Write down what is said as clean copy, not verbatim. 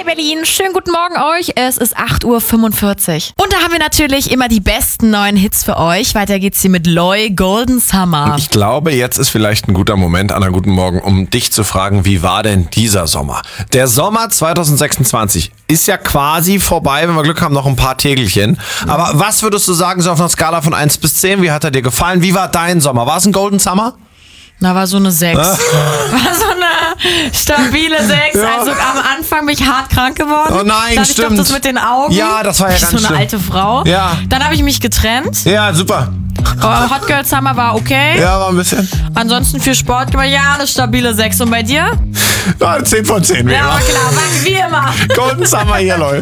Berlin, schönen guten Morgen euch. Es ist 8:45 Uhr. Und da haben wir natürlich immer die besten neuen Hits für euch. Weiter geht's hier mit Loy, Golden Summer. Ich glaube, jetzt ist vielleicht ein guter Moment, Anna, guten Morgen, um dich zu fragen, wie war denn dieser Sommer? Der Sommer 2026 ist ja quasi vorbei, wenn wir Glück haben, noch ein paar Tägelchen. Aber was würdest du sagen, so auf einer Skala von 1 bis 10, wie hat er dir gefallen? Wie war dein Sommer? War es ein Golden Summer? Na, war so eine 6. War so eine stabile 6. Ja. Also am Anfang bin ich hart krank geworden. Oh nein, dann stimmt. Ich doch das mit den Augen. Ja, das war ja ich ganz so eine schlimm. alte Frau. Ja. Dann habe ich mich getrennt. Ja, super. Hot Girl Summer war okay. Ja, war ein bisschen. Ansonsten für Sport gemacht. Ja, eine stabile 6. Und bei dir? Ja, 10 von 10. Wie Ja, immer. klar, wie immer. Golden Summer hier, Leute.